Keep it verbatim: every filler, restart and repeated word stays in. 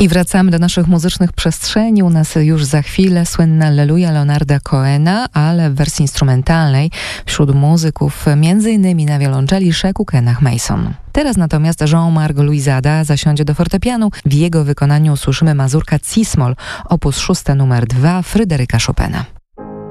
I wracamy do naszych muzycznych przestrzeni. U nas już za chwilę słynna Alleluja Leonarda Cohena, ale w wersji instrumentalnej wśród muzyków między innymi na wiolonczeli Sheku Kenach Mason. Teraz natomiast Jean-Marc Louizada zasiądzie do fortepianu. W jego wykonaniu usłyszymy mazurka Cis-moll, opus szósty numer dwa Fryderyka Chopina.